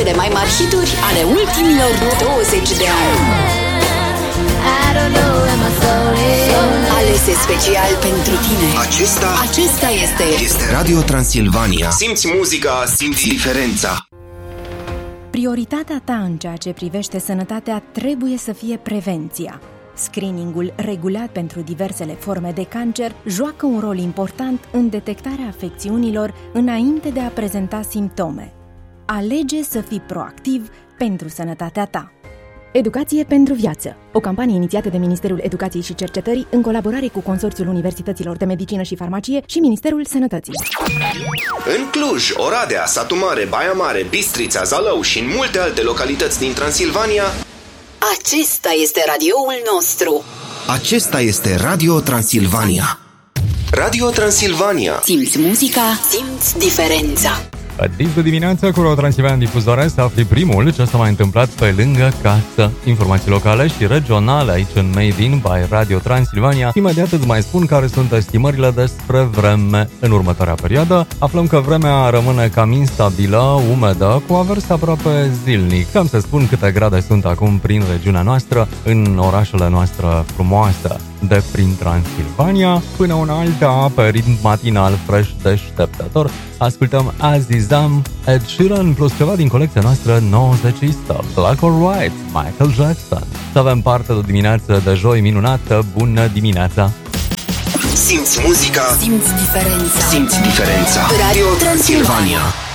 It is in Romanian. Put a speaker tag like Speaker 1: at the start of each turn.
Speaker 1: cele mai mari hituri ale ultimilor 20 de ani. Alese special pentru tine. Acesta este
Speaker 2: Radio Transilvania. Simți muzica, simți diferența.
Speaker 3: Prioritatea ta în ceea ce privește sănătatea trebuie să fie prevenția. Screeningul regulat pentru diversele forme de cancer joacă un rol important în detectarea afecțiunilor înainte de a prezenta simptome. Alege să fii proactiv pentru sănătatea ta. Educație pentru viață, o campanie inițiată de Ministerul Educației și Cercetării în colaborare cu Consorțiul Universităților de Medicină și Farmacie și Ministerul Sănătății.
Speaker 2: În Cluj, Oradea, Satu Mare, Baia Mare, Bistrița, Zalău și în multe alte localități din Transilvania,
Speaker 1: acesta este radioul nostru.
Speaker 2: Acesta este Radio Transilvania. Radio Transilvania.
Speaker 1: Simți muzica, simți diferența.
Speaker 4: Tip de dimineață cu Radio Transilvania Difuzoare să afli primul ce s-a mai întâmplat pe lângă casă. Informații locale și regionale aici în Made in by Radio Transilvania. Imediat îți mai spun care sunt estimările despre vreme în următoarea perioadă. Aflăm că vremea rămâne cam instabilă, umedă, cu avers aproape zilnic. Cam să spun câte grade sunt acum prin regiunea noastră, în orașele noastre frumoase de prin Transilvania, până una alta, pe ritm matinal fresh deșteptător. Ascultăm Azizam, Ed Sheeran, plus ceva din colecția noastră 90istă, Black or White, Michael Jackson. Să avem parte de o dimineață de joi minunată. Bună dimineața!
Speaker 2: Simți muzica,
Speaker 1: simți diferența.
Speaker 2: Simți diferența.
Speaker 1: Radio Transilvania.